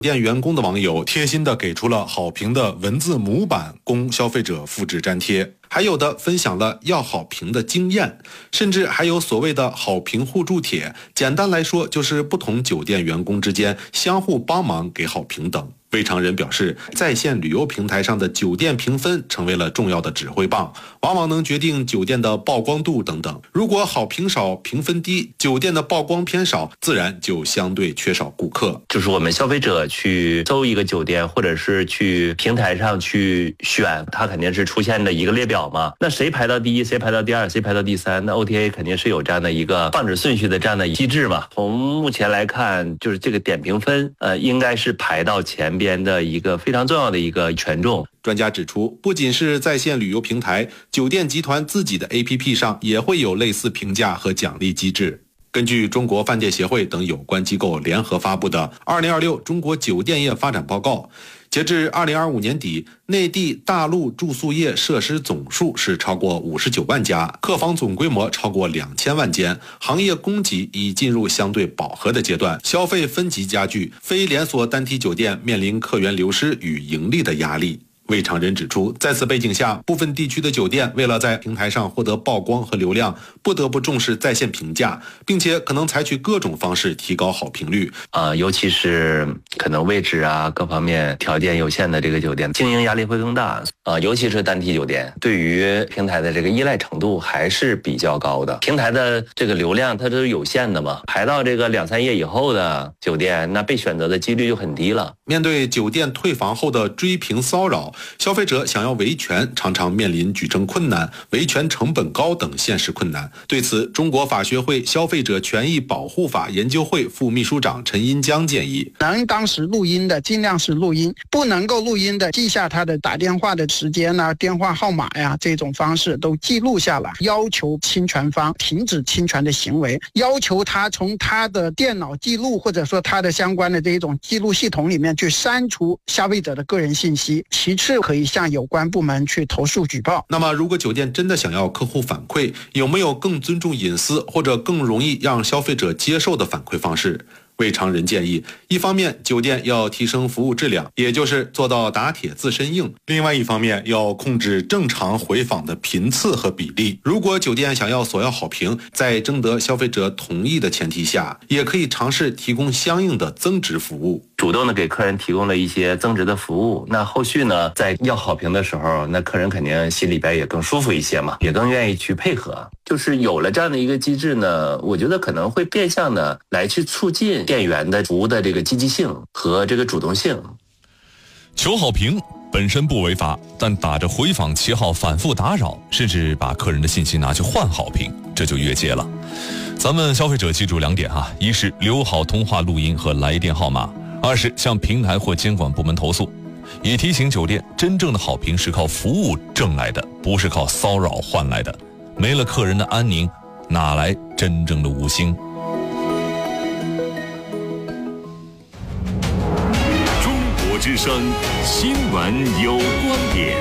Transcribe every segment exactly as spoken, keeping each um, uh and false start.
店员工的网友贴心地给出了好评的文字模板供消费者复制粘贴，还有的分享了要好评的经验，甚至还有所谓的好评互助帖，简单来说就是不同酒店员工之间相互帮忙给好评等。魏常仁表示，在线旅游平台上的酒店评分成为了重要的指挥棒，往往能决定酒店的曝光度等等。如果好评少、评分低，酒店的曝光偏少，自然就相对缺少顾客。 就是我们消费者去搜一个酒店，或者是去平台上去选，它肯定是出现的一个列表嘛。那谁排到第一，谁排到第二，谁排到第三，那 O T A 肯定是有这样的一个放置顺序的这样的机制嘛。从目前来看，就是这个点评分，呃，应该是排到前边的一个非常重要的一个权重。 专家指出，不仅是在线旅游平台，酒店集团自己的 A P P 上也会有类似评价和奖励机制。根据中国饭店协会等有关机构联合发布的《二零二六中国酒店业发展报告》，截至二零二五年底，内地大陆住宿业设施总数是超过五十九万家，客房总规模超过两千万间，行业供给已进入相对饱和的阶段，消费分级加剧，非连锁单体酒店面临客源流失与盈利的压力。魏常仁指出，在此背景下，部分地区的酒店为了在平台上获得曝光和流量，不得不重视在线评价，并且可能采取各种方式提高好评率。 呃，尤其是可能位置啊各方面条件有限的这个酒店，经营压力会更大。呃，尤其是单体酒店，对于平台的这个依赖程度还是比较高的。平台的这个流量它都是有限的嘛，排到这个两三页以后的酒店，那被选择的几率就很低了。 面对酒店退房后的追评骚扰，消费者想要维权，常常面临举证困难、维权成本高等现实困难。对此，中国法学会消费者权益保护法研究会副秘书长陈荫江建议， 能当时录音的尽量是录音，不能够录音的记下他的打电话的时间啊、电话号码呀、这种方式都记录下来，要求侵权方停止侵权的行为，要求他从他的电脑记录或者说他的相关的这种记录系统里面去删除消费者的个人信息。其次，可以向有关部门去投诉举报。 那么，如果酒店真的想要客户反馈，有没有更尊重隐私或者更容易让消费者接受的反馈方式？魏常仁建议，一方面酒店要提升服务质量，也就是做到打铁自身硬；另外一方面要控制正常回访的频次和比例。如果酒店想要索要好评，在征得消费者同意的前提下，也可以尝试提供相应的增值服务， 主动的给客人提供了一些增值的服务。那后续呢，在要好评的时候，那客人肯定心里边也更舒服一些嘛，也更愿意去配合。就是有了这样的一个机制呢，我觉得可能会变相的来去促进店员的服务的这个积极性和这个主动性。 求好评本身不违法，但打着回访旗号反复打扰，甚至把客人的信息拿去换好评，这就越界了。咱们消费者记住两点哈：一是留好通话录音和来电号码；二是向平台或监管部门投诉。也提醒酒店，真正的好评是靠服务挣来的，不是靠骚扰换来的。没了客人的安宁，哪来真正的五星？ 中国之声新闻有观点。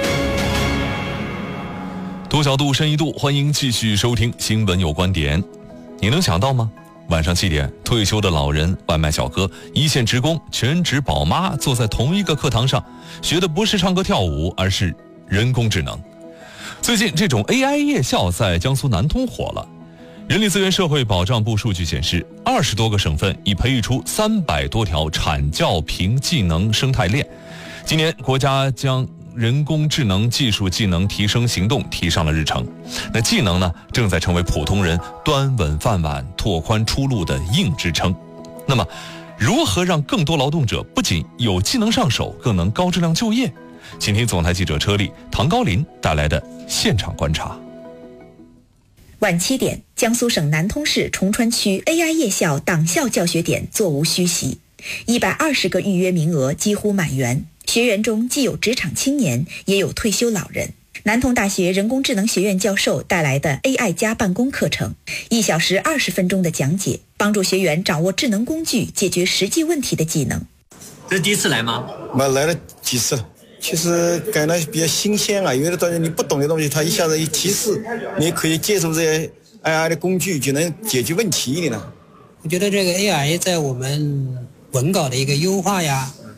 多角度深一度，欢迎继续收听新闻有观点。你能想到吗？晚上七点，退休的老人、外卖小哥、一线职工、全职宝妈坐在同一个课堂上，学的不是唱歌跳舞，而是人工智能。最近这种 A I 夜校在江苏南通火了。人力资源社会保障部数据显示，二十多个省份已培育出三百多条产教评技能生态链。今年国家将人工智能技术技能提升行动提上了日程。那技能呢，正在成为普通人端稳饭碗、拓宽出路的硬支撑。那么，如何让更多劳动者不仅有技能上手，更能高质量就业？请听总台记者车丽、唐高林带来的现场观察。 晚七点，江苏省南通市崇川区 A I 夜校党校教学点座无虚席，一百二十个预约名额几乎满员。学员中既有职场青年，也有退休老人。南通大学人工智能学院教授带来的 A I 加办公课程，一小时二十分钟的讲解，帮助学员掌握智能工具解决实际问题的技能。 这是第一次来吗？ 我来了几次了。其实感到比较新鲜啊，有的东西你不懂的东西，它一下子一提示，你可以借助这些 A I 的工具就能解决问题的呢。 我觉得这个 A I 在我们文稿的一个优化呀，